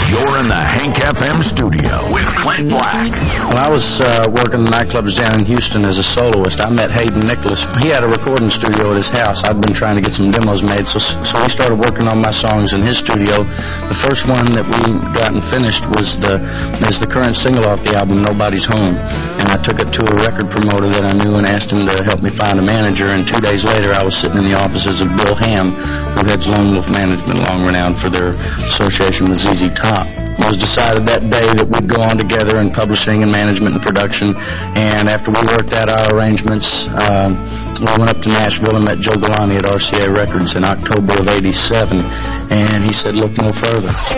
You're in the Hank FM studio with Clint Black. When I was working the nightclubs down in Houston as a soloist, I met Hayden Nicholas. He had a recording studio at his house. I'd been trying to get some demos made, so we started working on my songs in his studio. The first one that we got and finished was the current single off the album, Nobody's Home. And I took it to a record promoter that I knew and asked him to help me find a manager. And 2 days later, I was sitting in the offices of Bill Ham, who heads Lone Wolf Management, long renowned for their association with ZZ Top. It was decided that day that we'd go on together in publishing and management and production, and after we worked out our arrangements, we went up to Nashville and met Joe Galante at RCA Records in October of '87, and he said, look no further.